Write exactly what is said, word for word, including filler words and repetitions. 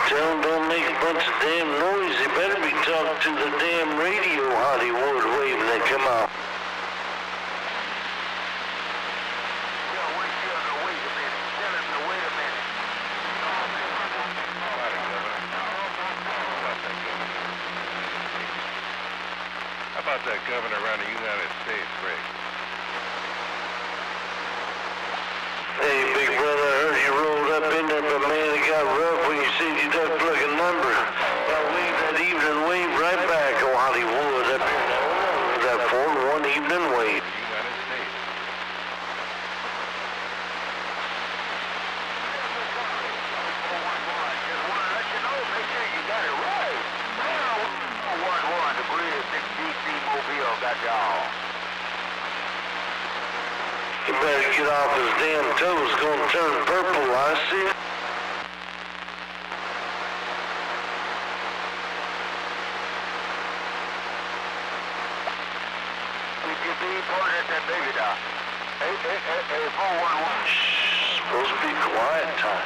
Tell him don't make a bunch of damn noise. They better be talking to the damn radio Hollywood wave when they come out. How about that governor around the United States, Greg? Hey, big brother, I heard you rolled up in there, but man, it got rough when you said you ducked like a number. I'll wave that evening wave right back, oh Hollywood, up here now. That four to one evening wave. United States. You better get off his damn toes, gonna turn purple, I see. Shh, supposed to be quiet time.